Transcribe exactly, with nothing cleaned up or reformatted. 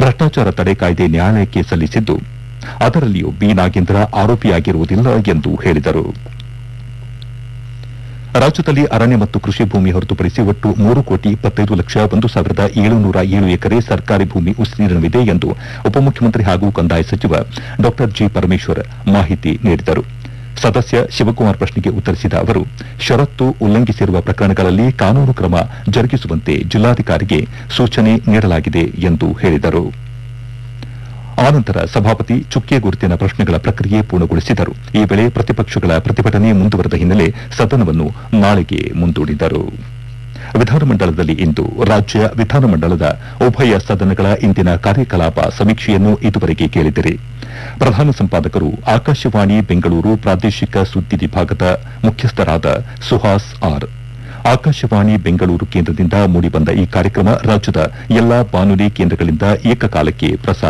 ಭ್ರಷ್ಟಾಚಾರ ತಡೆ ಕಾಯ್ದೆ ನ್ಯಾಯಾಲಯಕ್ಕೆ ಸಲ್ಲಿಸಿದ್ದು ಅದರಲ್ಲಿಯೂ ಬಿ ನಾಗೇಂದ್ರ ಆರೋಪಿಯಾಗಿರುವುದಿಲ್ಲ ಎಂದು ಹೇಳಿದರು. ರಾಜ್ಯದಲ್ಲಿ ಅರಣ್ಯ ಮತ್ತು ಕೃಷಿ ಭೂಮಿ ಹೊರತುಪಡಿಸಿ ಒಟ್ಟು ಮೂರು ಕೋಟಿ ಇಪ್ಪತ್ತೈದು ಲಕ್ಷ ಒಂದು ಸಾವಿರದ ಏಳುನೂರ ಏಳು ಎಕರೆ ಸರ್ಕಾರಿ ಭೂಮಿ ವಿಸ್ತೀರ್ಣವಿದೆ ಎಂದು ಉಪಮುಖ್ಯಮಂತ್ರಿ ಹಾಗೂ ಕಂದಾಯ ಸಚಿವ ಡಾ ಜಿ ಪರಮೇಶ್ವರ್ ಮಾಹಿತಿ ನೀಡಿದರು. ಸದಸ್ಯ ಶಿವಕುಮಾರ್ ಪ್ರಶ್ನೆಗೆ ಉತ್ತರಿಸಿದ ಅವರು, ಷರತ್ತು ಉಲ್ಲಂಘಿಸಿರುವ ಪ್ರಕರಣಗಳಲ್ಲಿ ಕಾನೂನು ಕ್ರಮ ಜರುಗಿಸುವಂತೆ ಜಿಲ್ಲಾಧಿಕಾರಿಗೆ ಸೂಚನೆ ನೀಡಲಾಗಿದೆ ಎಂದು ಹೇಳಿದರು. ಆನಂತರ ಸಭಾಪತಿ ಚುಕ್ಕೆ ಗುರುತಿನ ಪ್ರಶ್ನೆಗಳ ಪ್ರಕ್ರಿಯೆ ಪೂರ್ಣಗೊಳಿಸಿದರು. ಈ ವೇಳೆ ಪ್ರತಿಪಕ್ಷಗಳ ಪ್ರತಿಭಟನೆ ಮುಂದುವರೆದ ಹಿನ್ನೆಲೆ ಸದನವನ್ನು ನಾಳೆಗೆ ಮುಂದೂಡಿದರು. ವಿಧಾನಮಂಡಲದಲ್ಲಿ ಇಂದು ರಾಜ್ಯ ವಿಧಾನಮಂಡಲದ ಉಭಯ ಸದನಗಳ ಇಂದಿನ ಕಾರ್ಯಕಲಾಪ ಸಮೀಕ್ಷೆಯನ್ನು ಇದುವರೆಗೆ ಕೇಳಿದಿರಿ. ಪ್ರಧಾನ ಸಂಪಾದಕರು ಆಕಾಶವಾಣಿ ಬೆಂಗಳೂರು ಪ್ರಾದೇಶಿಕ ಸುದ್ದಿ ವಿಭಾಗದ ಮುಖ್ಯಸ್ಥರಾದ ಸುಹಾಸ್ ಆರ್. ಆಕಾಶವಾಣಿ ಬೆಂಗಳೂರು ಕೇಂದ್ರದಿಂದ ಮೂಡಿಬಂದ ಈ ಕಾರ್ಯಕ್ರಮ ರಾಜ್ಯದ ಎಲ್ಲಾ ಬಾನುಲಿ ಕೇಂದ್ರಗಳಿಂದ ಏಕಕಾಲಕ್ಕೆ ಪ್ರಸಾರ